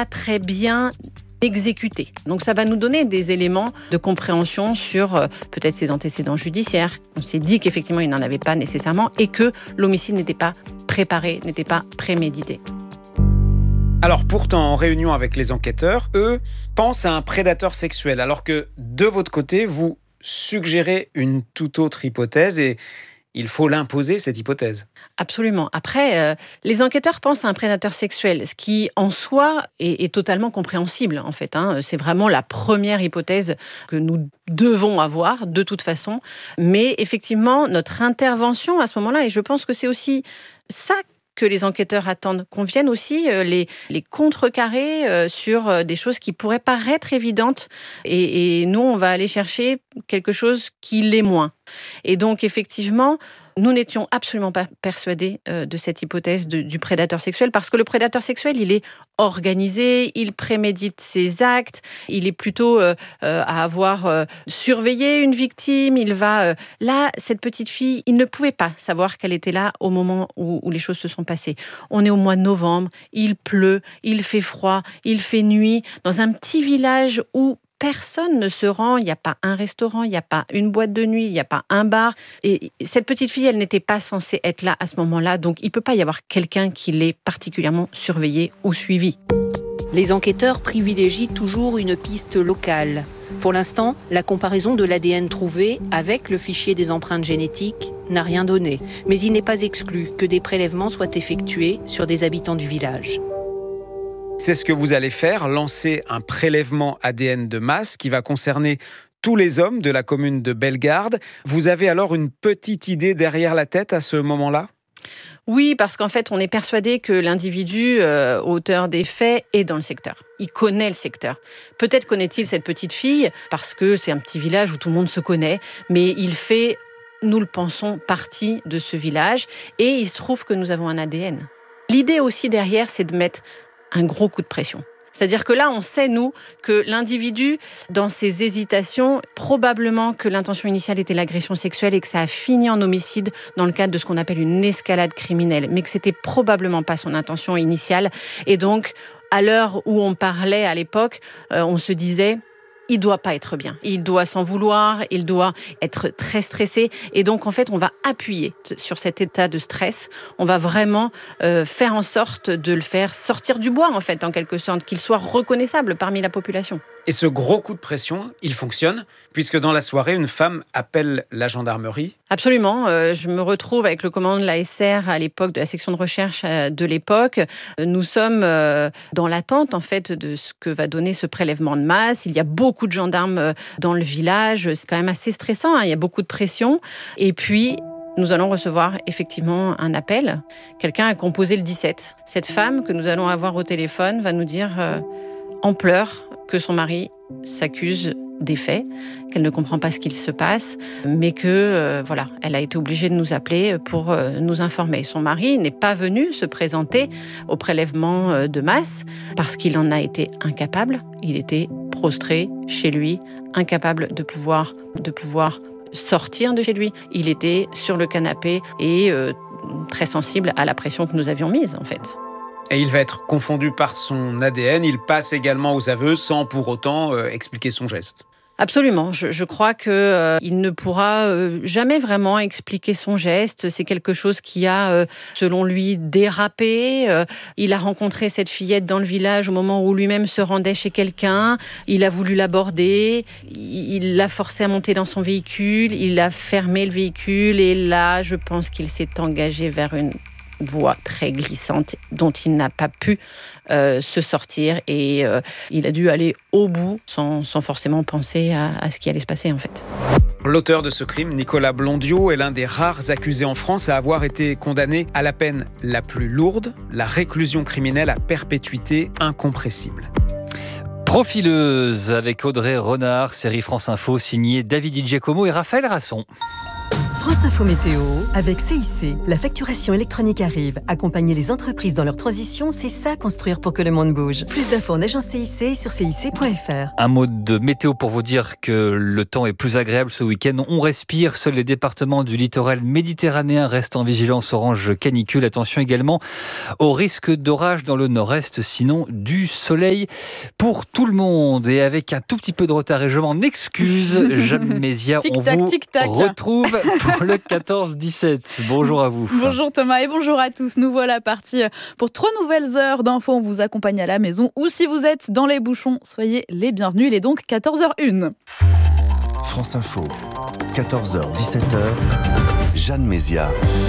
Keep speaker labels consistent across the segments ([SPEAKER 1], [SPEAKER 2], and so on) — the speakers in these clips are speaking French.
[SPEAKER 1] pas très bien exécuté. Donc ça va nous donner des éléments de compréhension sur peut-être ses antécédents judiciaires. On s'est dit qu'effectivement il n'en avait pas nécessairement et que l'homicide n'était pas préparé, n'était pas prémédité.
[SPEAKER 2] Alors pourtant, en réunion avec les enquêteurs, eux pensent à un prédateur sexuel, alors que de votre côté, vous suggérez une toute autre hypothèse et il faut l'imposer, cette hypothèse.
[SPEAKER 1] Absolument. Après, les enquêteurs pensent à un prédateur sexuel, ce qui, en soi, est totalement compréhensible, en fait. C'est vraiment la première hypothèse que nous devons avoir, de toute façon. Mais effectivement, notre intervention à ce moment-là, et je pense que c'est aussi ça que les enquêteurs attendent, qu'on vienne aussi les contrecarrer sur des choses qui pourraient paraître évidentes. Et nous, on va aller chercher quelque chose qui l'est moins. Et donc, effectivement, nous n'étions absolument pas persuadés de cette hypothèse du prédateur sexuel, parce que le prédateur sexuel, il est organisé, il prémédite ses actes, il est plutôt à avoir surveillé une victime, il va... Là, cette petite fille, il ne pouvait pas savoir qu'elle était là au moment où les choses se sont passées. On est au mois de novembre, il pleut, il fait froid, il fait nuit, dans un petit village où personne ne se rend, il n'y a pas un restaurant, il n'y a pas une boîte de nuit, il n'y a pas un bar. Et cette petite fille, elle n'était pas censée être là à ce moment-là, donc il ne peut pas y avoir quelqu'un qui l'ait particulièrement surveillée ou suivie.
[SPEAKER 3] Les enquêteurs privilégient toujours une piste locale. Pour l'instant, la comparaison de l'ADN trouvé avec le fichier des empreintes génétiques n'a rien donné. Mais il n'est pas exclu que des prélèvements soient effectués sur des habitants du village.
[SPEAKER 2] C'est ce que vous allez faire, lancer un prélèvement ADN de masse qui va concerner tous les hommes de la commune de Bellegarde. Vous avez alors une petite idée derrière la tête à ce moment-là ?
[SPEAKER 1] Oui, parce qu'en fait, on est persuadé que l'individu, auteur des faits, est dans le secteur. Il connaît le secteur. Peut-être connaît-il cette petite fille, parce que c'est un petit village où tout le monde se connaît, mais il fait, nous le pensons, partie de ce village. Et il se trouve que nous avons un ADN. L'idée aussi derrière, c'est de mettre un gros coup de pression. C'est-à-dire que là, on sait, nous, que l'individu, dans ses hésitations, probablement que l'intention initiale était l'agression sexuelle et que ça a fini en homicide dans le cadre de ce qu'on appelle une escalade criminelle, mais que c'était probablement pas son intention initiale. Et donc, à l'heure où on parlait à l'époque, on se disait... Il doit pas être bien. Il doit s'en vouloir, il doit être très stressé. Et donc, en fait, on va appuyer sur cet état de stress. On va vraiment faire en sorte de le faire sortir du bois, en fait, en quelque sorte, qu'il soit reconnaissable parmi la population.
[SPEAKER 2] Et ce gros coup de pression, il fonctionne, puisque dans la soirée, une femme appelle la gendarmerie.
[SPEAKER 1] Absolument. Je me retrouve avec le commandant de la SR à l'époque, de la section de recherche de l'époque. Nous sommes dans l'attente, en fait, de ce que va donner ce prélèvement de masse. Il y a beaucoup de gendarmes dans le village. C'est quand même assez stressant, hein. Il y a beaucoup de pression. Et puis... nous allons recevoir effectivement un appel. Quelqu'un a composé le 17. Cette femme que nous allons avoir au téléphone va nous dire en pleurs que son mari s'accuse des faits, qu'elle ne comprend pas ce qu'il se passe, mais que elle a été obligée de nous appeler pour nous informer. Son mari n'est pas venu se présenter au prélèvement de masse parce qu'il en a été incapable. Il était prostré chez lui, incapable de pouvoir sortir de chez lui. Il était sur le canapé et très sensible à la pression que nous avions mise, en fait.
[SPEAKER 2] Et il va être confondu par son ADN. Il passe également aux aveux sans pour autant expliquer son geste.
[SPEAKER 1] Absolument. Je crois qu'il ne pourra jamais vraiment expliquer son geste. C'est quelque chose qui a, selon lui, dérapé. Il a rencontré cette fillette dans le village au moment où lui-même se rendait chez quelqu'un. Il a voulu l'aborder. Il l'a forcé à monter dans son véhicule. Il a fermé le véhicule. Et là, je pense qu'il s'est engagé vers une voie très glissante dont il n'a pas pu se sortir et il a dû aller au bout sans forcément penser à ce qui allait se passer, en fait.
[SPEAKER 2] L'auteur de ce crime, Nicolas Blondiot, est l'un des rares accusés en France à avoir été condamné à la peine la plus lourde, la réclusion criminelle à perpétuité incompressible.
[SPEAKER 4] Profileuse avec Audrey Renard, série France Info signée David Di Giacomo et Raphaël Rasson. France Info Météo avec CIC. La facturation électronique arrive. Accompagner les entreprises dans leur transition, c'est ça construire pour que le monde bouge. Plus d'infos en agence CIC et sur cic.fr.
[SPEAKER 5] Un mot de météo pour vous dire que le temps est plus agréable ce week-end. On respire. Seuls les départements du littoral méditerranéen restent en vigilance orange canicule. Attention également au risque d'orage dans le nord-est. Sinon, du soleil pour tout le monde. Et avec un tout petit peu de retard, et je m'en excuse, Jeanne Mézia, on vous retrouve pour le 14-17. Bonjour à vous.
[SPEAKER 6] Bonjour Thomas et bonjour à tous. Nous voilà partis pour 3 nouvelles heures d'infos. On vous accompagne à la maison ou si vous êtes dans les bouchons, soyez les bienvenus. Il est donc 14h01.
[SPEAKER 7] France Info, 14h-17h, Jeanne Mézia.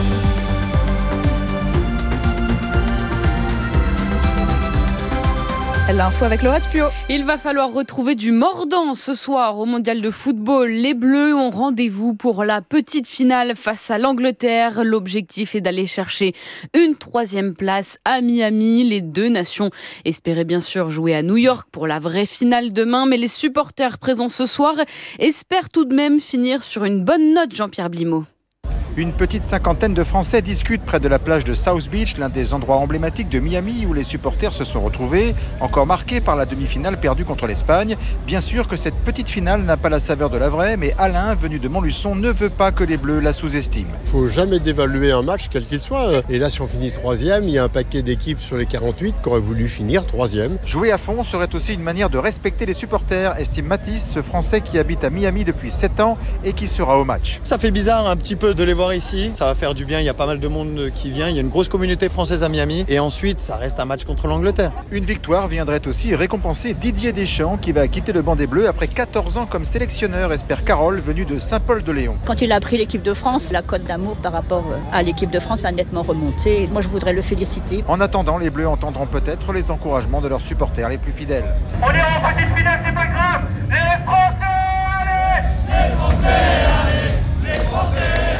[SPEAKER 6] L'info avec Laurette Puot.
[SPEAKER 8] Il va falloir retrouver du mordant ce soir au Mondial de football. Les Bleus ont rendez-vous pour la petite finale face à l'Angleterre. L'objectif est d'aller chercher une 3e place à Miami. Les deux nations espéraient bien sûr jouer à New York pour la vraie finale demain. Mais les supporters présents ce soir espèrent tout de même finir sur une bonne note, Jean-Pierre Blimaud.
[SPEAKER 9] Une petite cinquantaine de Français discutent près de la plage de South Beach, l'un des endroits emblématiques de Miami où les supporters se sont retrouvés, encore marqués par la demi-finale perdue contre l'Espagne. Bien sûr que cette petite finale n'a pas la saveur de la vraie, mais Alain, venu de Montluçon, ne veut pas que les Bleus la sous-estiment.
[SPEAKER 10] Il ne faut jamais dévaluer un match, quel qu'il soit. Et là, si on finit 3e, il y a un paquet d'équipes sur les 48 qui auraient voulu finir 3e.
[SPEAKER 9] Jouer à fond serait aussi une manière de respecter les supporters, estime Mathis, ce Français qui habite à Miami depuis 7 ans et qui sera au match.
[SPEAKER 11] Ça fait bizarre un petit peu de les voir ici, ça va faire du bien, il y a pas mal de monde qui vient, il y a une grosse communauté française à Miami et ensuite ça reste un match contre l'Angleterre.
[SPEAKER 9] Une victoire viendrait aussi récompenser Didier Deschamps qui va quitter le banc des Bleus après 14 ans comme sélectionneur, espère Carole, venue de Saint-Paul-de-Léon.
[SPEAKER 12] Quand il a pris l'équipe de France, la cote d'amour par rapport à l'équipe de France a nettement remonté. Moi je voudrais le féliciter.
[SPEAKER 9] En attendant, les Bleus entendront peut-être les encouragements de leurs supporters les plus fidèles.
[SPEAKER 13] On est en petite finale, c'est pas grave. Les Français, allez! Les Français, allez! Les Français, allez!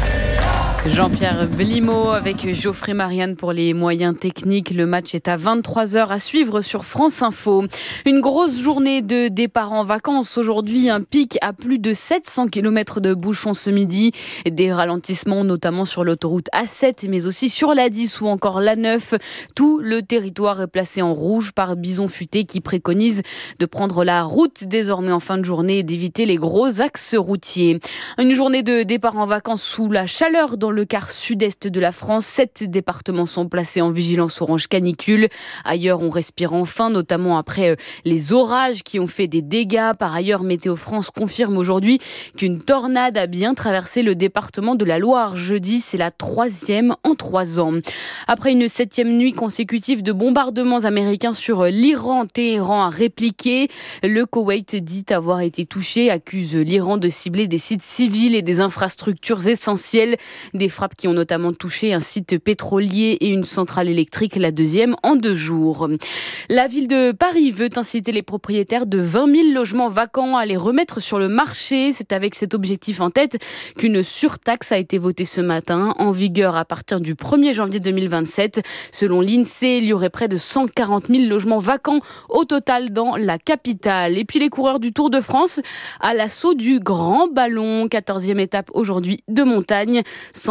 [SPEAKER 8] Jean-Pierre Blimaud avec Geoffrey Marianne pour les moyens techniques. Le match est à 23h à suivre sur France Info. Une grosse journée de départ en vacances. Aujourd'hui, un pic à plus de 700 km de bouchons ce midi. Des ralentissements notamment sur l'autoroute A7 mais aussi sur l'A10 ou encore l'A9. Tout le territoire est placé en rouge par Bison Futé qui préconise de prendre la route désormais en fin de journée et d'éviter les gros axes routiers. Une journée de départ en vacances sous la chaleur dans le quart sud-est de la France. 7 départements sont placés en vigilance orange canicule. Ailleurs, on respire enfin, notamment après les orages qui ont fait des dégâts. Par ailleurs, Météo France confirme aujourd'hui qu'une tornade a bien traversé le département de la Loire jeudi. C'est la 3e en 3 ans. Après une 7e nuit consécutive de bombardements américains sur l'Iran, Téhéran a répliqué. Le Koweït dit avoir été touché, accuse l'Iran de cibler des sites civils et des infrastructures essentielles. Des frappes qui ont notamment touché un site pétrolier et une centrale électrique, la 2e en 2 jours. La ville de Paris veut inciter les propriétaires de 20 000 logements vacants à les remettre sur le marché. C'est avec cet objectif en tête qu'une surtaxe a été votée ce matin, en vigueur à partir du 1er janvier 2027. Selon l'INSEE, il y aurait près de 140 000 logements vacants au total dans la capitale. Et puis les coureurs du Tour de France à l'assaut du Grand Ballon, 14e étape aujourd'hui de montagne.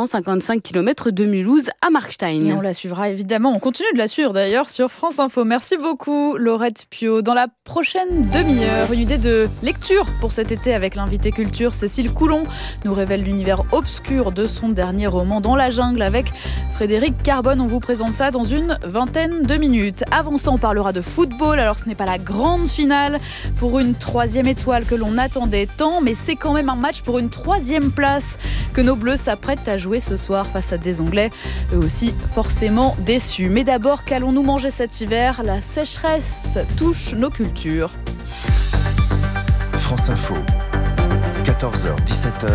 [SPEAKER 8] 155 km de Mulhouse à Markstein.
[SPEAKER 6] Et on la suivra évidemment, on continue de la suivre d'ailleurs sur France Info. Merci beaucoup Laurette Puot. Dans la prochaine demi-heure, une idée de lecture pour cet été avec l'invité culture. Cécile Coulon nous révèle l'univers obscur de son dernier roman Dans la jungle avec Frédéric Carbone. On vous présente ça dans une vingtaine de minutes. Avant ça, on parlera de football. Alors ce n'est pas la grande finale pour une 3e étoile que l'on attendait tant, mais c'est quand même un match pour une 3e place que nos Bleus s'apprêtent à jouer ce soir face à des Anglais, eux aussi forcément déçus. Mais d'abord, qu'allons-nous manger cet hiver ? La sécheresse touche nos cultures.
[SPEAKER 7] France Info, 14h-17h,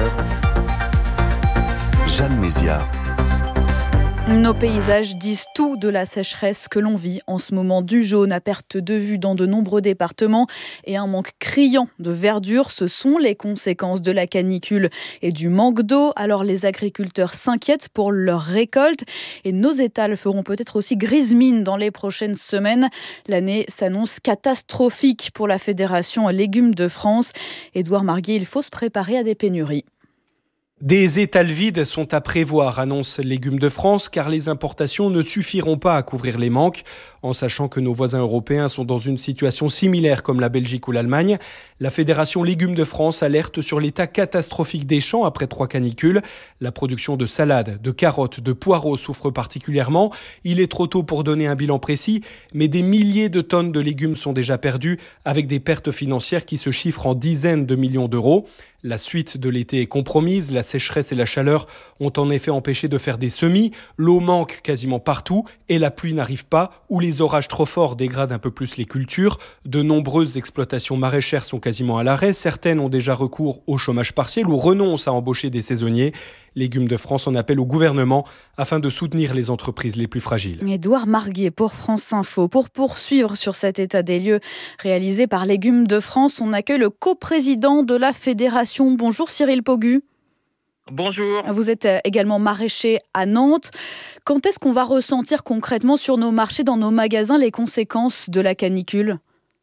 [SPEAKER 7] Jeanne Mézia.
[SPEAKER 6] Nos paysages disent tout de la sécheresse que l'on vit en ce moment. Du jaune à perte de vue dans de nombreux départements et un manque criant de verdure. Ce sont les conséquences de la canicule et du manque d'eau. Alors les agriculteurs s'inquiètent pour leur récolte et nos étals feront peut-être aussi grise mine dans les prochaines semaines. L'année s'annonce catastrophique pour la Fédération Légumes de France. Édouard Marguet, il faut se préparer à des pénuries.
[SPEAKER 14] Des étals vides sont à prévoir, annonce Légumes de France, car les importations ne suffiront pas à couvrir les manques. En sachant que nos voisins européens sont dans une situation similaire comme la Belgique ou l'Allemagne, la Fédération Légumes de France alerte sur l'état catastrophique des champs après 3 canicules. La production de salades, de carottes, de poireaux souffre particulièrement. Il est trop tôt pour donner un bilan précis, mais des milliers de tonnes de légumes sont déjà perdues, avec des pertes financières qui se chiffrent en dizaines de millions d'euros. La suite de l'été est compromise, la sécheresse et la chaleur ont en effet empêché de faire des semis, l'eau manque quasiment partout et la pluie n'arrive pas, ou les orages trop forts dégradent un peu plus les cultures. De nombreuses exploitations maraîchères sont quasiment à l'arrêt, certaines ont déjà recours au chômage partiel ou renoncent à embaucher des saisonniers. Légumes de France en appelle au gouvernement afin de soutenir les entreprises les plus fragiles.
[SPEAKER 6] Édouard Marguier pour France Info. Pour poursuivre sur cet état des lieux réalisé par Légumes de France, on accueille le coprésident de la fédération. Bonjour Cyril Pogu.
[SPEAKER 15] Bonjour.
[SPEAKER 6] Vous êtes également maraîcher à Nantes. Quand est-ce qu'on va ressentir concrètement sur nos marchés, dans nos magasins, les conséquences de la canicule ?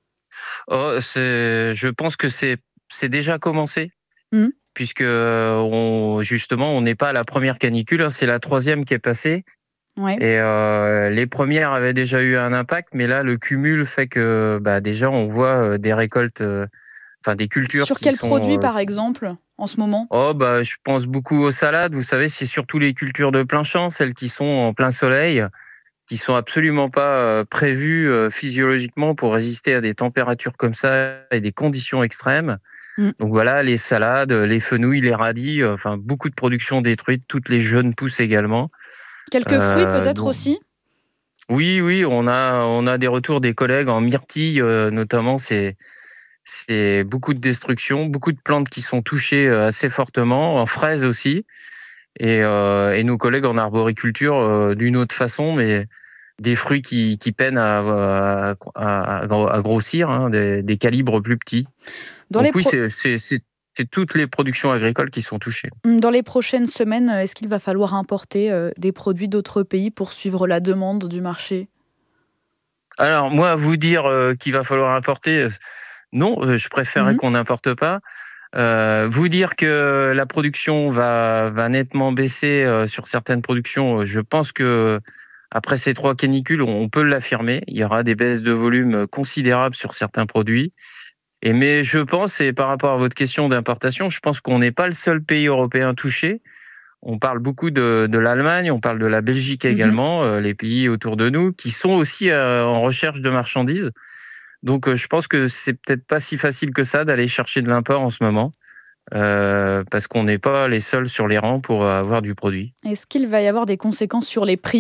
[SPEAKER 15] Je pense que c'est déjà commencé. Puisque justement, on n'est pas à la première canicule, c'est la 3e qui est passée. Ouais. Et les premières avaient déjà eu un impact, mais là, le cumul fait que déjà, on voit des récoltes, des cultures.
[SPEAKER 6] Sur quels produits, par exemple, en ce moment ?
[SPEAKER 15] Je pense beaucoup aux salades. Vous savez, c'est surtout les cultures de plein champ, celles qui sont en plein soleil, qui sont absolument pas prévues physiologiquement pour résister à des températures comme ça et des conditions extrêmes. Donc voilà, les salades, les fenouils, les radis, beaucoup de productions détruites, toutes les jeunes pousses également.
[SPEAKER 6] Quelques fruits peut-être aussi ?
[SPEAKER 15] Oui, on a des retours des collègues en myrtille, notamment, c'est beaucoup de destruction, beaucoup de plantes qui sont touchées assez fortement, en fraises aussi, et nos collègues en arboriculture d'une autre façon, mais des fruits qui peinent à grossir, des calibres plus petits. Donc c'est toutes les productions agricoles qui sont touchées.
[SPEAKER 6] Dans les prochaines semaines, est-ce qu'il va falloir importer des produits d'autres pays pour suivre la demande du marché ?
[SPEAKER 15] Alors moi, vous dire qu'il va falloir importer, non, je préférerais qu'on n'importe pas. Vous dire que la production va nettement baisser sur certaines productions, je pense que après ces 3 canicules, on peut l'affirmer. Il y aura des baisses de volume considérables sur certains produits. Mais je pense, et par rapport à votre question d'importation, je pense qu'on n'est pas le seul pays européen touché. On parle beaucoup de l'Allemagne, on parle de la Belgique également, les pays autour de nous, qui sont aussi en recherche de marchandises. Donc je pense que c'est peut-être pas si facile que ça d'aller chercher de l'import en ce moment, parce qu'on n'est pas les seuls sur les rangs pour avoir du produit.
[SPEAKER 6] Est-ce qu'il va y avoir des conséquences sur les prix ?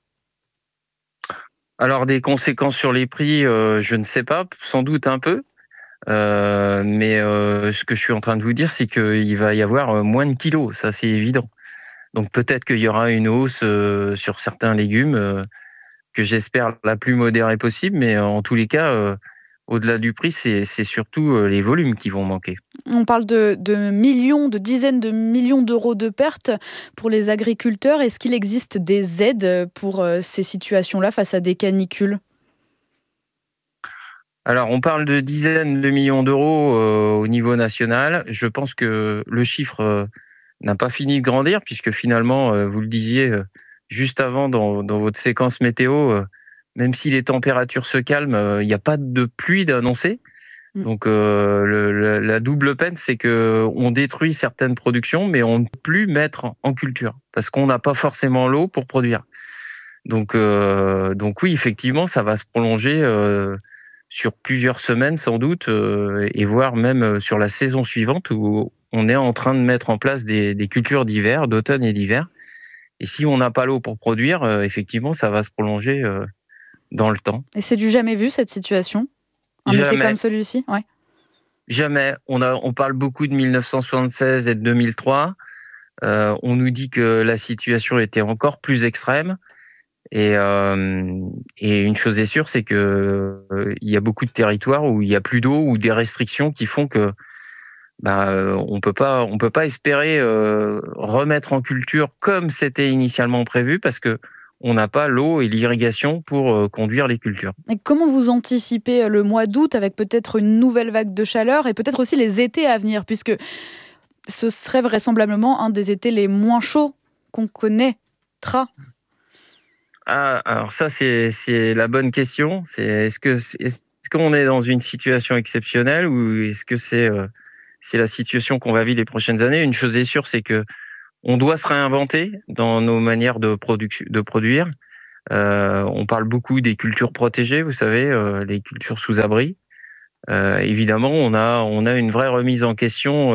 [SPEAKER 15] Alors des conséquences sur les prix, je ne sais pas, sans doute un peu. Mais ce que je suis en train de vous dire, c'est qu'il va y avoir moins de kilos, ça c'est évident. Donc peut-être qu'il y aura une hausse sur certains légumes que j'espère la plus modérée possible, mais en tous les cas, au-delà du prix, c'est surtout les volumes qui vont manquer.
[SPEAKER 6] On parle de millions, de dizaines de millions d'euros de pertes pour les agriculteurs. Est-ce qu'il existe des aides pour ces situations-là face à des canicules ?
[SPEAKER 15] Alors, on parle de dizaines de millions d'euros au niveau national. Je pense que le chiffre n'a pas fini de grandir, puisque finalement, vous le disiez juste avant dans votre séquence météo, même si les températures se calment, il n'y a pas de pluie d'annoncer. Donc, la double peine, c'est qu'on détruit certaines productions, mais on ne peut plus mettre en culture, parce qu'on n'a pas forcément l'eau pour produire. Donc oui, effectivement, ça va se prolonger sur plusieurs semaines sans doute, et voire même sur la saison suivante où on est en train de mettre en place des cultures d'hiver, d'automne et d'hiver. Et si on n'a pas l'eau pour produire, effectivement, ça va se prolonger dans le temps.
[SPEAKER 6] Et c'est du jamais vu, cette situation ? Un été comme celui-ci ? Ouais.
[SPEAKER 15] Jamais. On parle beaucoup de 1976 et de 2003. On nous dit que la situation était encore plus extrême. Et une chose est sûre, c'est que il y a beaucoup de territoires où il y a plus d'eau ou des restrictions qui font que on peut pas espérer remettre en culture comme c'était initialement prévu, parce que on n'a pas l'eau et l'irrigation pour conduire les cultures.
[SPEAKER 6] Et comment vous anticipez le mois d'août avec peut-être une nouvelle vague de chaleur et peut-être aussi les étés à venir, puisque ce serait vraisemblablement un des étés les moins chauds qu'on connaîtra.
[SPEAKER 15] Alors ça, c'est la bonne question. Est-ce qu'on est dans une situation exceptionnelle ou est-ce que c'est la situation qu'on va vivre les prochaines années? Une chose est sûre, c'est que on doit se réinventer dans nos manières de produire. On parle beaucoup des cultures protégées, vous savez, les cultures sous abri. Évidemment, on a une vraie remise en question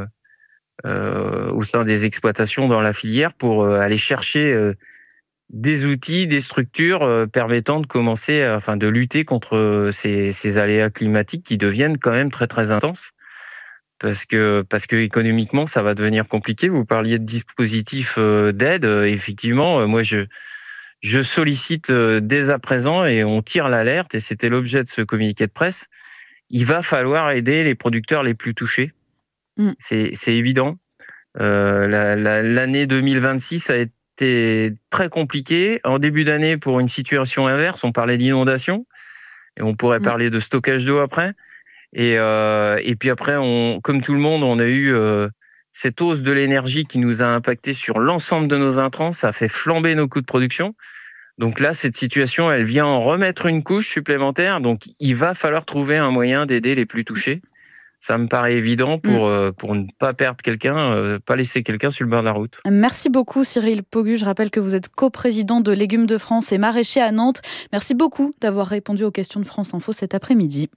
[SPEAKER 15] au sein des exploitations dans la filière pour aller chercher des outils, des structures permettant de commencer, de lutter contre ces aléas climatiques qui deviennent quand même très très intenses. Parce que économiquement, ça va devenir compliqué. Vous parliez de dispositifs d'aide. Effectivement, moi, je sollicite dès à présent et on tire l'alerte. Et c'était l'objet de ce communiqué de presse. Il va falloir aider les producteurs les plus touchés. C'est évident. L'année 2026 a été très compliquée. En début d'année, pour une situation inverse, on parlait d'inondation. Et on pourrait parler de stockage d'eau après. Et puis après, comme tout le monde, on a eu cette hausse de l'énergie qui nous a impacté sur l'ensemble de nos intrants. Ça a fait flamber nos coûts de production. Donc là, cette situation, elle vient en remettre une couche supplémentaire. Donc il va falloir trouver un moyen d'aider les plus touchés. Ça me paraît évident pour ne pas perdre quelqu'un, pas laisser quelqu'un sur le bord de la route.
[SPEAKER 6] Merci beaucoup Cyril Pogu. Je rappelle que vous êtes coprésident de Légumes de France et maraîcher à Nantes. Merci beaucoup d'avoir répondu aux questions de France Info cet après-midi.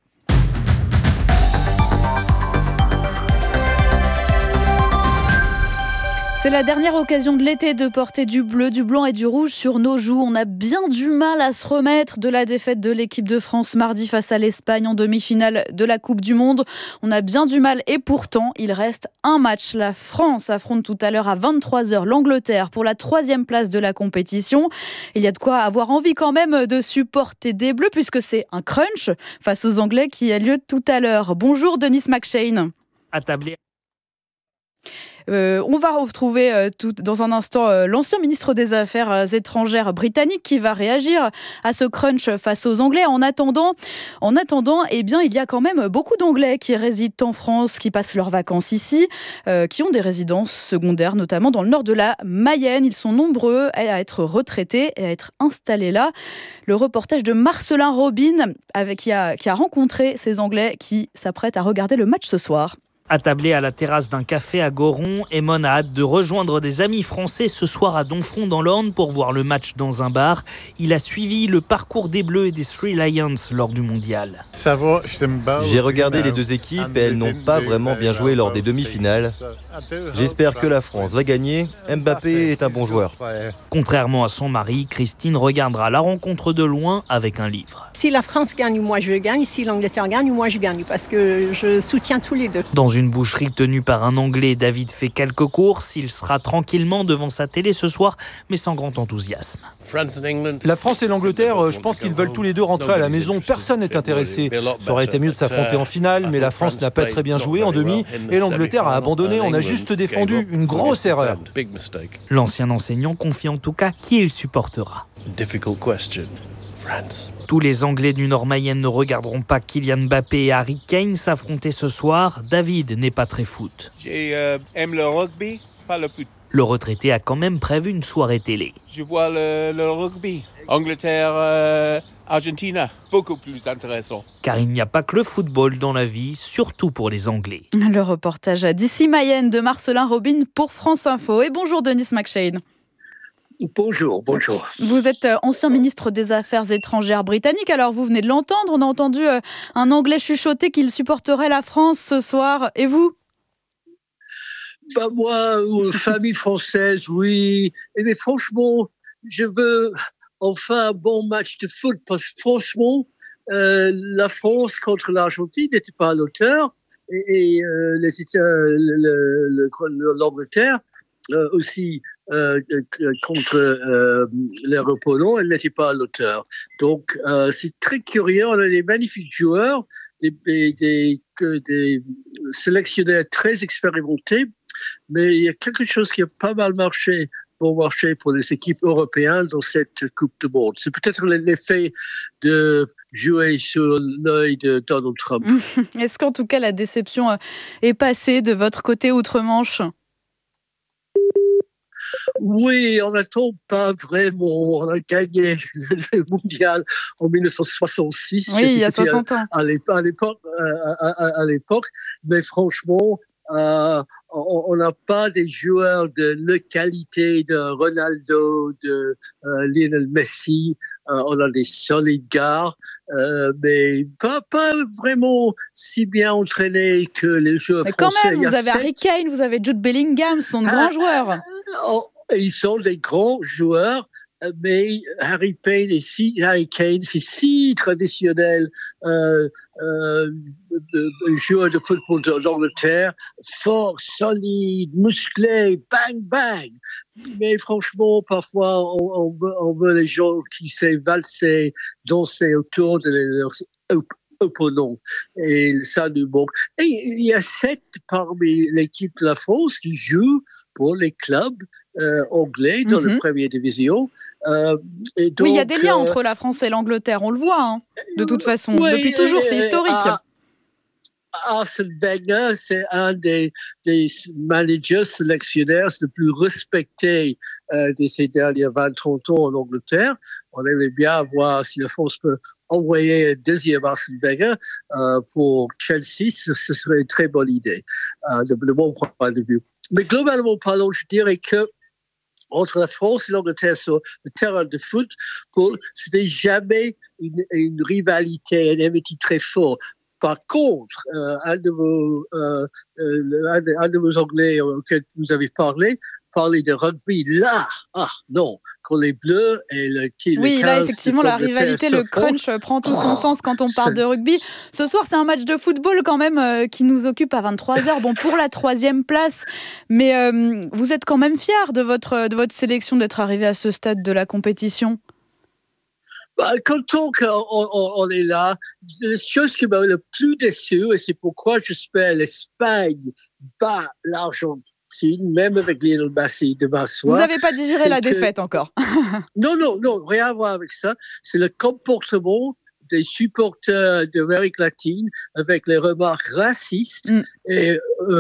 [SPEAKER 6] C'est la dernière occasion de l'été de porter du bleu, du blanc et du rouge sur nos joues. On a bien du mal à se remettre de la défaite de l'équipe de France mardi face à l'Espagne en demi-finale de la Coupe du Monde. On a bien du mal et pourtant, il reste un match. La France affronte tout à l'heure à 23h l'Angleterre pour la 3e place de la compétition. Il y a de quoi avoir envie quand même de supporter des Bleus puisque c'est un crunch face aux Anglais qui a lieu tout à l'heure. Bonjour Denis McShane.
[SPEAKER 16] Attablé.
[SPEAKER 6] On va retrouver dans un instant l'ancien ministre des Affaires étrangères britannique qui va réagir à ce crunch face aux Anglais. En attendant, eh bien, il y a quand même beaucoup d'Anglais qui résident en France, qui passent leurs vacances ici, qui ont des résidences secondaires, notamment dans le nord de la Mayenne. Ils sont nombreux à être retraités et à être installés là. Le reportage de Marcelin Robin qui a rencontré ces Anglais qui s'apprêtent à regarder le match ce soir.
[SPEAKER 16] Attablé à la terrasse d'un café à Goron, Emon a hâte de rejoindre des amis français ce soir à Domfront dans l'Orne pour voir le match dans un bar. Il a suivi le parcours des Bleus et des Three Lions lors du mondial.
[SPEAKER 17] J'ai regardé les deux équipes et elles n'ont pas vraiment bien joué lors des demi-finales. J'espère que la France va gagner. Mbappé est un bon joueur.
[SPEAKER 16] Contrairement à son mari, Christine regardera la rencontre de loin avec un livre.
[SPEAKER 18] Si la France gagne, moi je gagne. Si l'Angleterre gagne, moi je gagne. Parce que je soutiens tous les deux.
[SPEAKER 16] Dans une boucherie tenue par un Anglais, David fait quelques courses. Il sera tranquillement devant sa télé ce soir, mais sans grand enthousiasme.
[SPEAKER 19] La France et l'Angleterre, je pense qu'ils veulent tous les deux rentrer à la maison. Personne n'est intéressé. Ça aurait été mieux de s'affronter en finale, mais la France n'a pas très bien joué en demi et l'Angleterre a abandonné. On a juste défendu une grosse erreur.
[SPEAKER 16] L'ancien enseignant confie en tout cas qui il supportera. Tous les Anglais du Nord-Mayenne ne regarderont pas Kylian Mbappé et Harry Kane s'affronter ce soir. David n'est pas très foot.
[SPEAKER 20] J'aime le rugby, pas le foot.
[SPEAKER 16] Le retraité a quand même prévu une soirée télé.
[SPEAKER 20] Je vois le rugby. Angleterre, Argentina, beaucoup plus intéressant.
[SPEAKER 16] Car il n'y a pas que le football dans la vie, surtout pour les Anglais.
[SPEAKER 6] Le reportage d'ici Mayenne de Marcelin Robin pour France Info. Et bonjour Denis McShane.
[SPEAKER 21] Bonjour.
[SPEAKER 6] Vous êtes ancien ministre des Affaires étrangères britannique, alors vous venez de l'entendre, on a entendu un Anglais chuchoter qu'il supporterait la France ce soir, et vous ?
[SPEAKER 21] Moi, famille française, oui, mais franchement, je veux enfin un bon match de foot, parce que franchement, la France contre l'Argentine n'était pas à l'auteur, et l'Angleterre aussi contre les Repolons, elle n'était pas à l'auteur. Donc c'est très curieux, on a des magnifiques joueurs, des sélectionneurs très expérimentés, mais il y a quelque chose qui a pas mal marché pour les équipes européennes dans cette Coupe du Monde. C'est peut-être l'effet de jouer sur l'œil de Donald Trump.
[SPEAKER 6] Est-ce qu'en tout cas la déception est passée de votre côté outre-Manche ?
[SPEAKER 21] Oui, on n'attend pas vraiment. On a gagné le mondial en 1966.
[SPEAKER 6] Oui, il y a 60 ans.
[SPEAKER 21] À l'époque. Mais franchement, on n'a pas des joueurs de la qualité de Ronaldo, de Lionel Messi. On a des solides gars, mais pas vraiment si bien entraînés que les joueurs français.
[SPEAKER 6] Mais quand même, vous avez Harry Kane, vous avez Jude Bellingham, ce sont de grands joueurs.
[SPEAKER 21] Ils sont des grands joueurs, mais Harry Kane, c'est si traditionnel, joueur de football d'Angleterre, fort, solide, musclé, bang, bang. Mais franchement, parfois, on veut les gens qui savent valser, danser autour de leurs opponents. Et ça nous manque. Et il y a 7 parmi l'équipe de la France qui jouent pour les clubs anglais dans la première division. Et donc,
[SPEAKER 6] oui, il y a des liens entre la France et l'Angleterre, on le voit, de toute façon. Oui, depuis toujours, c'est historique.
[SPEAKER 21] Arsène Wenger, c'est un des managers sélectionneurs le plus respectés de ces derniers 20-30 ans en Angleterre. On aimerait bien voir si la France peut envoyer un deuxième Arsène Wenger pour Chelsea. Ce serait une très bonne idée, de mon point de vue. Mais globalement parlant, je dirais que entre la France et l'Angleterre sur le terrain de football, c'était jamais une rivalité, une amitié très forte. Par contre, un de vos Anglais auxquels vous avez parlé de rugby. Là, non, quand les Bleus et le 15
[SPEAKER 6] oui, là, effectivement, la rivalité, le crunch prend tout son sens quand on parle de rugby. Ce soir, c'est un match de football quand même qui nous occupe à 23h. Bon, pour la 3e place, mais vous êtes quand même fiers de votre sélection d'être arrivé à ce stade de la compétition.
[SPEAKER 21] Quand on est là, la chose qui m'a le plus déçu, et c'est pourquoi j'espère l'Espagne bat l'Argentine, même avec Lionel Messi demain soir.
[SPEAKER 6] Vous n'avez pas digéré la défaite encore.
[SPEAKER 21] Non, rien à voir avec ça. C'est le comportement des supporters d'Amérique latine avec les remarques racistes et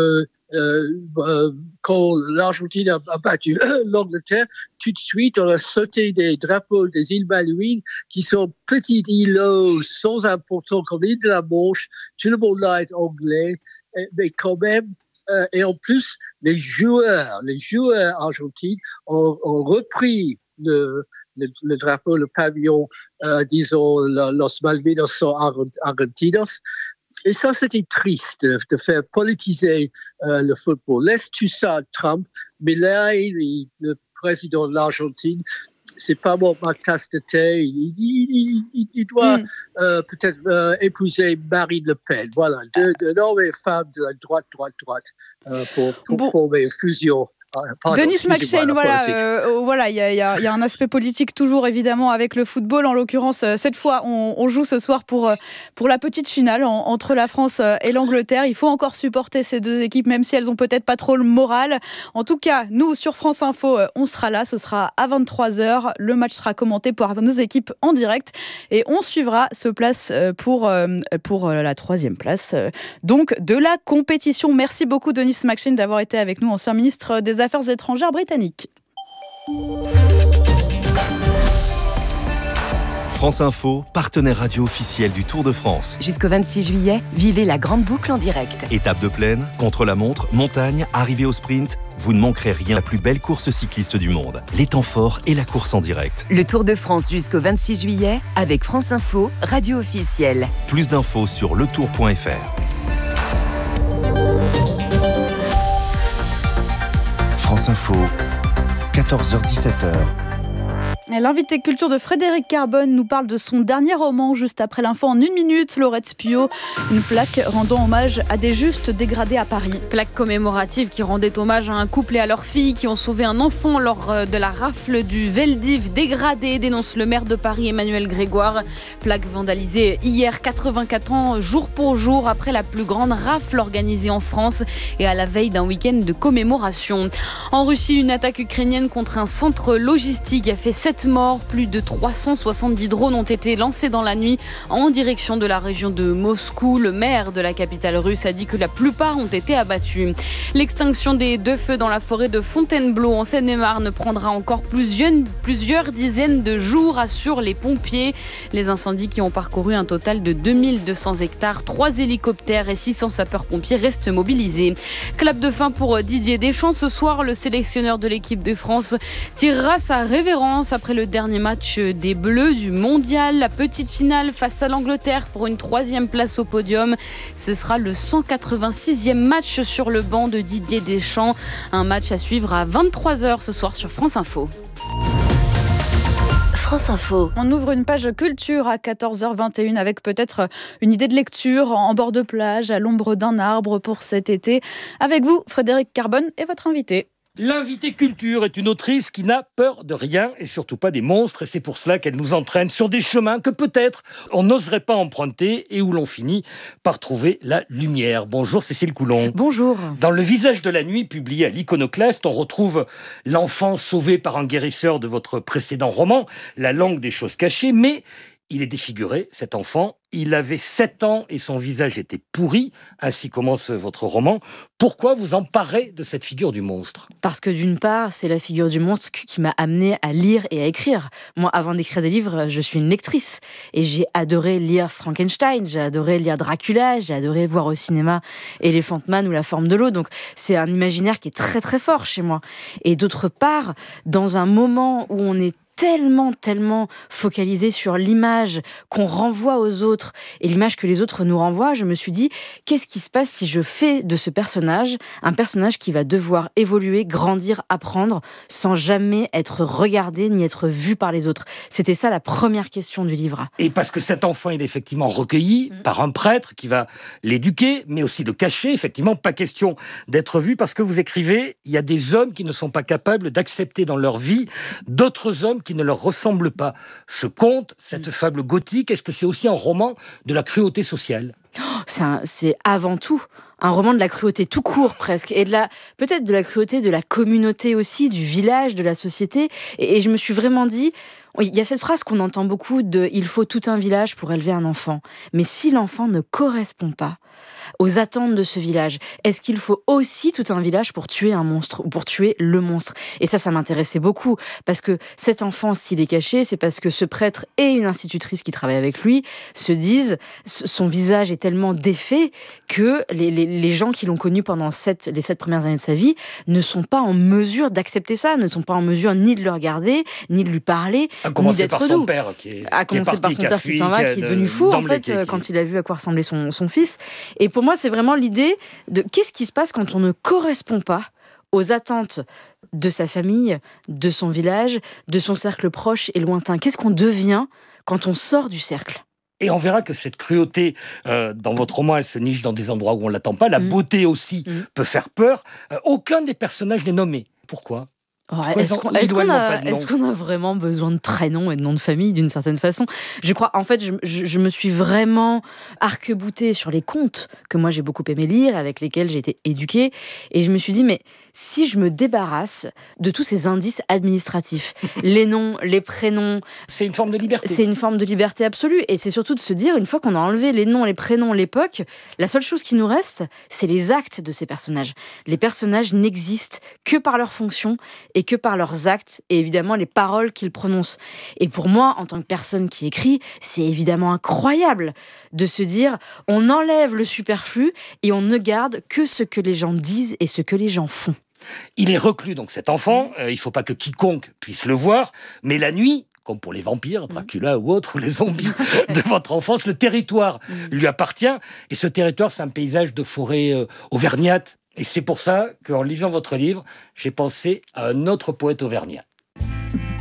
[SPEAKER 21] quand l'Argentine a battu l'Angleterre, tout de suite, on a sauté des drapeaux des îles Malouines qui sont petits îlots sans importance comme l'île de la Manche. Tout le monde là est anglais, mais quand même. Et en plus, les joueurs argentins ont repris le drapeau, le pavillon, disons, Los Malvinas sont Argentinos. Et ça, c'était triste de faire politiser le football. Laisse tout ça à Trump, mais là, le président de l'Argentine, c'est pas ma tasse de thé. Il doit peut-être épouser Marine Le Pen. Voilà, deux énormes femmes de la droite pour former une fusion.
[SPEAKER 6] Denis McShane, voilà, il y a un aspect politique toujours évidemment avec le football. En l'occurrence, cette fois, on joue ce soir pour la petite finale entre la France et l'Angleterre. Il faut encore supporter ces deux équipes, même si elles ont peut-être pas trop le moral. En tout cas, nous sur France Info, on sera là. Ce sera à 23h. Le match sera commenté par nos équipes en direct et on suivra ce place pour la 3e place donc de la compétition. Merci beaucoup Denis McShane d'avoir été avec nous, ancien ministre des Affaires étrangères britanniques.
[SPEAKER 7] France Info, partenaire radio officiel du Tour de France.
[SPEAKER 4] Jusqu'au 26 juillet, vivez la grande boucle en direct.
[SPEAKER 7] Étape de plaine, contre-la-montre, montagne, arrivée au sprint, vous ne manquerez rien. La plus belle course cycliste du monde. Les temps forts et la course en direct.
[SPEAKER 4] Le Tour de France jusqu'au 26 juillet avec France Info, radio officielle.
[SPEAKER 7] Plus d'infos sur letour.fr. France Info, 14h-17h.
[SPEAKER 6] L'invité culture de Frédéric Carbone nous parle de son dernier roman juste après l'info en 1 minute. Laurette Piot, une plaque rendant hommage à des justes dégradés à Paris.
[SPEAKER 8] Plaque commémorative qui rendait hommage à un couple et à leur fille qui ont sauvé un enfant lors de la rafle du Veldiv dégradé, dénonce le maire de Paris Emmanuel Grégoire. Plaque vandalisée hier, 84 ans, jour pour jour, après la plus grande rafle organisée en France et à la veille d'un week-end de commémoration. En Russie, une attaque ukrainienne contre un centre logistique a fait 7 7 morts. Plus de 370 drones ont été lancés dans la nuit en direction de la région de Moscou. Le maire de la capitale russe a dit que la plupart ont été abattus. L'extinction des 2 feux dans la forêt de Fontainebleau en Seine-et-Marne prendra encore plusieurs dizaines de jours, assurent les pompiers. Les incendies qui ont parcouru un total de 2200 hectares, 3 hélicoptères et 600 sapeurs-pompiers restent mobilisés. Clap de fin pour Didier Deschamps. Ce soir, le sélectionneur de l'équipe de France tirera sa révérence après le dernier match des Bleus du Mondial. La petite finale face à l'Angleterre pour une 3e place au podium. Ce sera le 186e match sur le banc de Didier Deschamps. Un match à suivre à 23h ce soir sur France Info.
[SPEAKER 6] France Info. On ouvre une page culture à 14h21 avec peut-être une idée de lecture en bord de plage, à l'ombre d'un arbre pour cet été. Avec vous, Frédéric Carbone et votre invité.
[SPEAKER 3] L'invité culture est une autrice qui n'a peur de rien et surtout pas des monstres, et c'est pour cela qu'elle nous entraîne sur des chemins que peut-être on n'oserait pas emprunter et où l'on finit par trouver la lumière. Bonjour Cécile Coulon.
[SPEAKER 1] Bonjour.
[SPEAKER 3] Dans Le visage de la nuit, publié à l'Iconoclaste, on retrouve l'enfant sauvé par un guérisseur de votre précédent roman, La langue des choses cachées, mais il est défiguré, cet enfant. Il avait 7 ans et son visage était pourri. Ainsi commence votre roman. Pourquoi vous emparez de cette figure du monstre ?
[SPEAKER 22] Parce que d'une part, c'est la figure du monstre qui m'a amenée à lire et à écrire. Moi, avant d'écrire des livres, je suis une lectrice. Et j'ai adoré lire Frankenstein, j'ai adoré lire Dracula, j'ai adoré voir au cinéma Elephant Man ou La forme de l'eau. Donc c'est un imaginaire qui est très très fort chez moi. Et d'autre part, dans un moment où on est tellement focalisé sur l'image qu'on renvoie aux autres et l'image que les autres nous renvoient, je me suis dit, qu'est-ce qui se passe si je fais de ce personnage un personnage qui va devoir évoluer, grandir, apprendre, sans jamais être regardé ni être vu par les autres. C'était ça la première question du livre.
[SPEAKER 3] Et parce que cet enfant, il est effectivement recueilli par un prêtre qui va l'éduquer, mais aussi le cacher. Effectivement, pas question d'être vu, parce que vous écrivez, il y a des hommes qui ne sont pas capables d'accepter dans leur vie d'autres hommes qui ne leur ressemblent pas. Ce conte, cette fable gothique, est-ce que c'est aussi un roman de la cruauté sociale ?
[SPEAKER 22] C'est avant tout un roman de la cruauté tout court presque, et peut-être de la cruauté de la communauté aussi, du village, de la société. Et je me suis vraiment dit, il y a cette phrase qu'on entend beaucoup de « il faut tout un village pour élever un enfant ». Mais si l'enfant ne correspond pas aux attentes de ce village, est-ce qu'il faut aussi tout un village pour tuer un monstre ou pour tuer le monstre ? Et ça m'intéressait beaucoup, parce que cet enfant, s'il est caché, c'est parce que ce prêtre et une institutrice qui travaille avec lui se disent, son visage est tellement défait que les gens qui l'ont connu pendant les 7 premières années de sa vie ne sont pas en mesure d'accepter ça, ne sont pas en mesure ni de le regarder, ni de lui parler, ni d'être doux.
[SPEAKER 3] Son père
[SPEAKER 22] à commencer par son père qui s'en va, qui est devenu fou en fait quand il a vu à quoi ressemblait son fils. Et pour moi, c'est vraiment l'idée de qu'est-ce qui se passe quand on ne correspond pas aux attentes de sa famille, de son village, de son cercle proche et lointain. Qu'est-ce qu'on devient quand on sort du cercle ?
[SPEAKER 3] Et on verra que cette cruauté, dans votre roman, elle se niche dans des endroits où on ne l'attend pas. La beauté aussi peut faire peur. Aucun des personnages n'est nommé. Pourquoi ?
[SPEAKER 22] Est-ce qu'on a vraiment besoin de prénoms et de noms de famille d'une certaine façon ? Je crois, en fait, je me suis vraiment arc-boutée sur les contes que moi j'ai beaucoup aimé lire, avec lesquels j'ai été éduquée, et je me suis dit, mais si je me débarrasse de tous ces indices administratifs, les noms, les prénoms...
[SPEAKER 3] C'est une forme de liberté.
[SPEAKER 22] C'est une forme de liberté absolue, et c'est surtout de se dire, une fois qu'on a enlevé les noms, les prénoms, l'époque, la seule chose qui nous reste, c'est les actes de ces personnages. Les personnages n'existent que par leur fonction et que par leurs actes, et évidemment les paroles qu'ils prononcent. Et pour moi, en tant que personne qui écrit, c'est évidemment incroyable de se dire, on enlève le superflu et on ne garde que ce que les gens disent et ce que les gens font.
[SPEAKER 3] Il est reclus, donc cet enfant, il ne faut pas que quiconque puisse le voir, mais la nuit, comme pour les vampires, Dracula ou autres, ou les zombies de votre enfance, le territoire lui appartient, et ce territoire, c'est un paysage de forêt auvergnate. Et c'est pour ça qu'en lisant votre livre, j'ai pensé à un autre poète auvergnat.